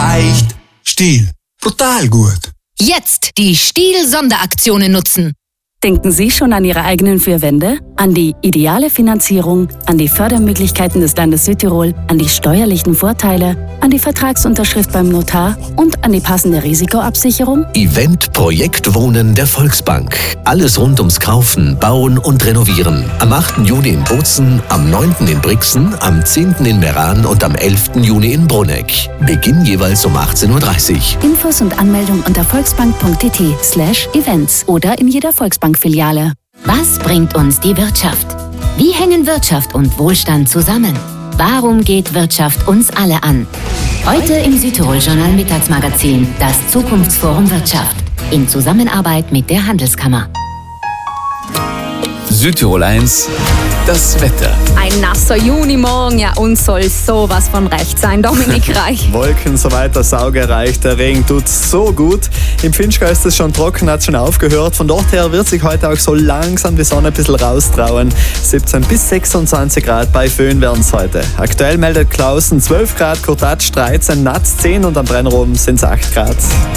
leicht. Stihl. Brutal gut. Jetzt die Stihl-Sonderaktionen nutzen. Denken Sie schon an Ihre eigenen 4 Wände? An die ideale Finanzierung, an die Fördermöglichkeiten des Landes Südtirol, an die steuerlichen Vorteile, an die Vertragsunterschrift beim Notar und an die passende Risikoabsicherung? Event Projekt Wohnen der Volksbank. Alles rund ums Kaufen, Bauen und Renovieren. Am 8. Juni in Bozen, am 9. in Brixen, am 10. in Meran und am 11. Juni in Bruneck. Beginn jeweils um 18:30 Uhr. Infos und Anmeldung unter volksbank.it/events oder in jeder Volksbank-Filiale. Was bringt uns die Wirtschaft? Wie hängen Wirtschaft und Wohlstand zusammen? Warum geht Wirtschaft uns alle an? Heute im Südtirol-Journal Mittagsmagazin das Zukunftsforum Wirtschaft in Zusammenarbeit mit der Handelskammer. Südtirol 1, das Wetter. Ein nasser Junimorgen, ja, uns soll sowas von recht sein. Dominik Reich. Wolken, soweit das Auge reicht. Der Regen tut so gut. Im Finchgau ist es schon trocken, hat schon aufgehört. Von dort her wird sich heute auch so langsam die Sonne ein bisschen raustrauen. 17 bis 26 Grad bei Föhn werden es heute. Aktuell meldet Klausen 12 Grad, Kurtatsch 13, Natz 10 und am Brenneroben sind es 8 Grad.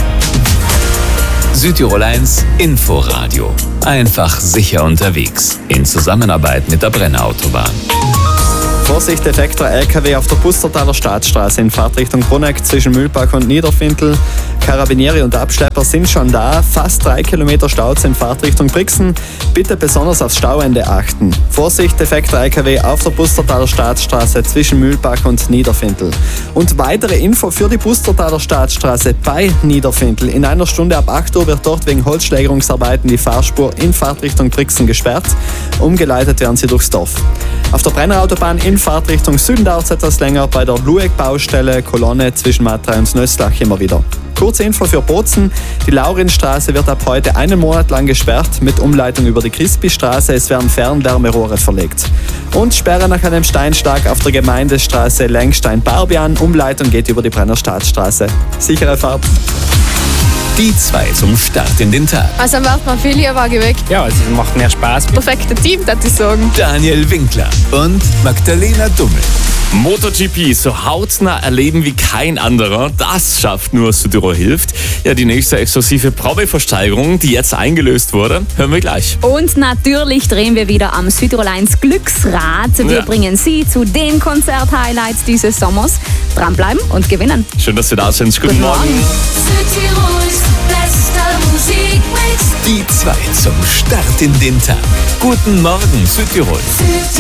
Südtirol 1 Inforadio. Einfach sicher unterwegs. In Zusammenarbeit mit der Brenner-Autobahn. Vorsicht, defekter LKW auf der Pustertaler Staatsstraße in Fahrtrichtung Bruneck zwischen Mühlbach und Niederfintel. Karabinieri und Abschlepper sind schon da. Fast 3 Kilometer Staus in Fahrtrichtung Brixen. Bitte besonders aufs Stauende achten. Vorsicht, defekter LKW auf der Pustertaler Staatsstraße zwischen Mühlbach und Niederfintel. Und weitere Info für die Pustertaler Staatsstraße bei Niederfintel. In einer Stunde ab 8 Uhr wird dort wegen Holzschlägerungsarbeiten die Fahrspur in Fahrtrichtung Brixen gesperrt. Umgeleitet werden sie durchs Dorf. Auf der Brennerautobahn in Fahrtrichtung Süden dauert es etwas länger, bei der Lueck-Baustelle Kolonne zwischen Matrei und Nöslach immer wieder. Kurze Info für Bozen. Die Laurinstraße wird ab heute einen Monat lang gesperrt mit Umleitung über die Crispi-Straße. Es werden Fernwärmerohre verlegt. Und Sperre nach einem Steinschlag auf der Gemeindestraße Lengstein-Barbian. Umleitung geht über die Brenner Staatsstraße. Sichere Fahrt. Die 2 zum Start in den Tag. Also wird man viel lieber geweckt. Ja, es macht mehr Spaß. Perfekte Team, das ich sagen. Daniel Winkler und Magdalena Dummel. MotoGP so hautnah erleben wie kein anderer. Das schafft nur Südtirol hilft. Ja, die nächste exklusive Probeversteigerung, die jetzt eingelöst wurde, hören wir gleich. Und natürlich drehen wir wieder am Südtirol 1 Glücksrad. Wir bringen Sie zu den Konzert-Highlights dieses Sommers. Dranbleiben und gewinnen. Schön, dass Sie da sind. Guten Morgen. Südtirols bester Musikmix. Die 2 zum Start in den Tag. Guten Morgen, Südtirol.